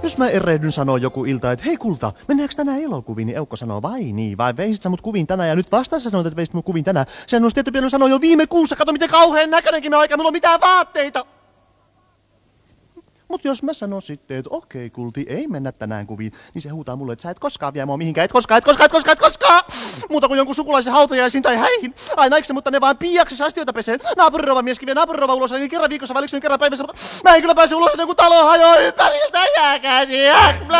Jos mä erehdyn sanoa joku ilta, että hei kulta, mennäänkö tänään elokuviin, niin Eukko sanoo, vai niin, vai veisit sä mut kuviin tänään, ja nyt vasta sä sanoit, että veisit mut kuviin tänään. Sehän olisi tietty pitänyt sanoa jo viime kuussa, kato miten kauhean näköinenkin me aika, mulla on mitään vaatteita. Mut jos mä sanon sitten, että okei kulti, ei mennä tänään kuviin, niin se huutaa mulle, että sä et koskaan vie mua mihinkään, et koskaan. Muuta kuin jonkun sukulaisen hautajaisiin tai häihin. Aina eikö se, mutta ne vaan piiaksessa astioita pesee. Naapurirova mieskin vie naapurirova ulos, niin kerran viikossa, vai kerran päivässä. Mä en kyllä pääse ulos, kun talo hajoaa ympäriltä, jääkää